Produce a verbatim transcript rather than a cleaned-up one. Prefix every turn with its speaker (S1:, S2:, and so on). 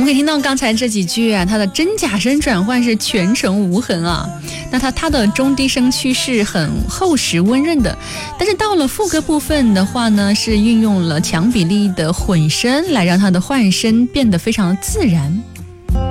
S1: 可以听到刚才这几句啊，它的真假声转换是全程无痕啊。那它它的中低声区是很厚实温润的，但是到了副歌部分的话呢，是运用了强比例的混声来让它的换声变得非常自然。